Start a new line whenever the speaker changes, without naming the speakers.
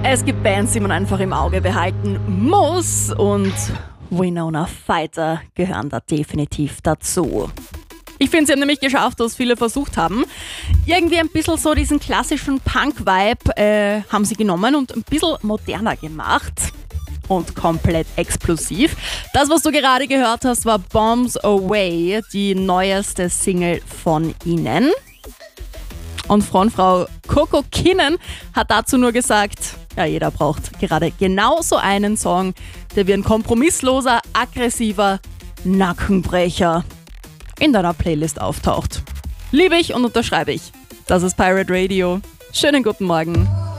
Es gibt Bands, die man einfach im Auge behalten muss und Winona Fighter gehören da definitiv dazu. Ich finde, sie haben nämlich geschafft, was viele versucht haben. Irgendwie ein bisschen so diesen klassischen Punk-Vibe haben sie genommen und ein bisschen moderner gemacht. Und komplett explosiv. Das, was du gerade gehört hast, war Bombs Away, die neueste Single von ihnen. Und Frontfrau Coco Kinnan hat dazu nur gesagt, ja, jeder braucht gerade genau so einen Song, der wie ein kompromissloser, aggressiver Nackenbrecher in deiner Playlist auftaucht. Liebe ich und unterschreibe ich. Das ist Pirate Radio. Schönen guten Morgen.